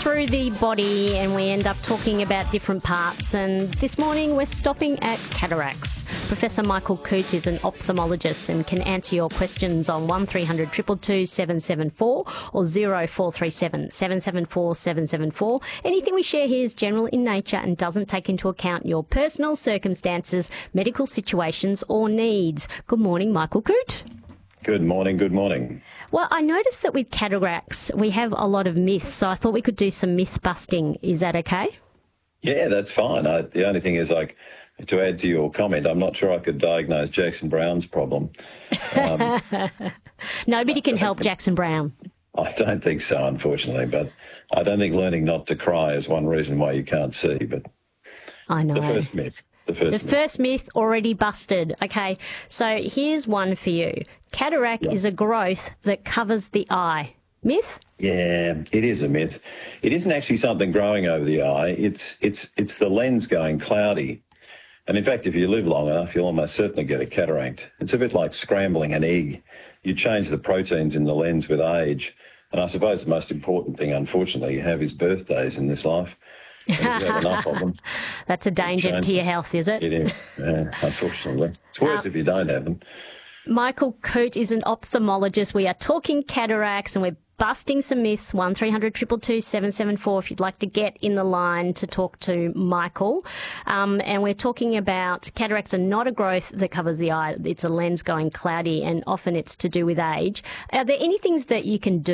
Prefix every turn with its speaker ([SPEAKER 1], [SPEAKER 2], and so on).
[SPEAKER 1] through the body and we end up talking about different parts, and this morning we're stopping at cataracts. Professor Michael Coote is an ophthalmologist and can answer your questions on 1300 222 774 or 0437 774 774. Anything we share here is general in nature and doesn't take into account your personal circumstances, medical situations or needs. Good morning, Michael Coote.
[SPEAKER 2] Good morning, good morning.
[SPEAKER 1] Well, I noticed that with cataracts, we have a lot of myths, so I thought we could do some myth busting. Is that okay?
[SPEAKER 2] Yeah, that's fine. The only thing is, to add to your comment, I'm not sure I could diagnose Jackson Browne's problem.
[SPEAKER 1] Nobody can help Jackson Browne.
[SPEAKER 2] I don't think so, unfortunately, but I don't think learning not to cry is one reason why you can't see. But
[SPEAKER 1] I know.
[SPEAKER 2] The first myth.
[SPEAKER 1] The first myth already busted. Okay, so here's one for you. Cataract is a growth that covers the eye. Myth?
[SPEAKER 2] Yeah, it is a myth. It isn't actually something growing over the eye. It's the lens going cloudy. And in fact, if you live long enough, you'll almost certainly get a cataract. It's a bit like scrambling an egg. You change the proteins in the lens with age. And I suppose the most important thing, unfortunately, you have is birthdays in this life. And if you have enough of them,
[SPEAKER 1] that's a danger to your health, is it?
[SPEAKER 2] It is, unfortunately. It's worse if you don't have them.
[SPEAKER 1] Michael Coote is an ophthalmologist. We are talking cataracts and we're busting some myths. 1300 222 774 if you'd like to get in the line to talk to Michael. And we're talking about cataracts are not a growth that covers the eye. It's a lens going cloudy, and often it's to do with age. Are there any things that you can do